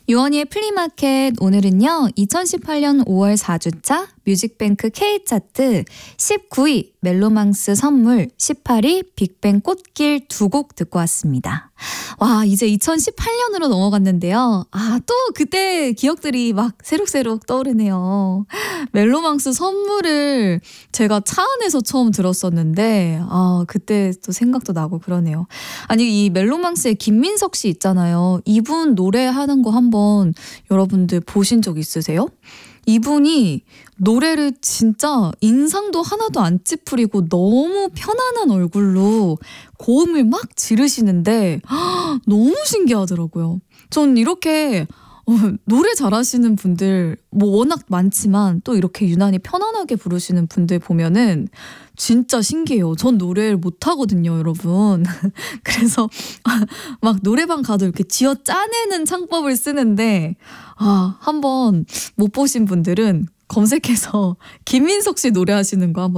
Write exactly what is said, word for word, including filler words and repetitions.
유원이의 플리마켓, 오늘은요 이천십팔 년 오월 사 주차 뮤직뱅크 K차트 십구 위 멜로망스 선물, 십팔 위 빅뱅 꽃길 두 곡 듣고 왔습니다. 와, 이제 이천십팔 년으로 넘어갔는데요. 아, 또 그때 기억들이 막 새록새록 떠오르네요. 멜로망스 선물을 제가 차 안에서 처음 들었었는데 아, 그때 또 생각도 나고 그러네요. 아니, 이 멜로망스의 김민석 씨 있잖아요. 이분 노래하는 거 한번 여러분들 보신 적 있으세요? 이분이 노래를 진짜 인상도 하나도 안 찌푸리고 너무 편안한 얼굴로 고음을 막 지르시는데 헉, 너무 신기하더라고요. 전 이렇게 어, 노래 잘하시는 분들 뭐 워낙 많지만 또 이렇게 유난히 편안하게 부르시는 분들 보면은 진짜 신기해요. 전 노래를 못하거든요, 여러분. 그래서 막 노래방 가도 이렇게 쥐어 짜내는 창법을 쓰는데 아, 한번 못 보신 분들은 검색해서 김민석 씨 노래하시는 거 한번